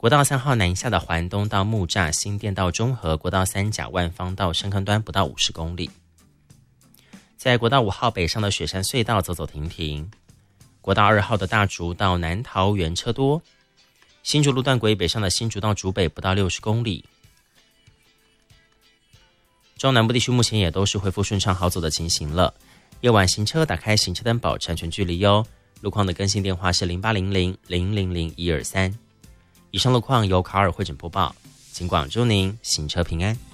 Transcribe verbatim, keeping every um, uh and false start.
国道三号南下的环东到木栅、新店到中和，国道三甲万方到深坑端不到五十公里。在国道五号北上的雪山隧道走走停停，国道二号的大竹到南桃园车多，新竹路段轨北上的新竹到竹北不到六十公里。中南部地区目前也都是恢复顺畅好走的情形了。夜晚行车打开行车灯保持安全距离哟。路况的更新电话是零八零零零零零一二三。以上路况由卡尔会诊播报，尽管祝您行车平安。